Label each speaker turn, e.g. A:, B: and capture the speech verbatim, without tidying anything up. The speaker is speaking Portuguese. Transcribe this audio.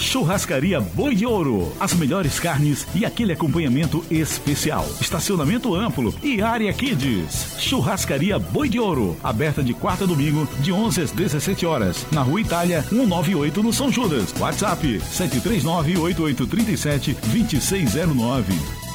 A: Churrascaria Boi de Ouro. As melhores carnes e aquele acompanhamento especial. Estacionamento amplo e área Kids. Churrascaria Boi de Ouro. Aberta de quarta a domingo, de onze às dezessete horas. Na Rua Itália, cento e noventa e oito, no São Judas. WhatsApp sete três nove, oito oito três sete, dois seis zero nove.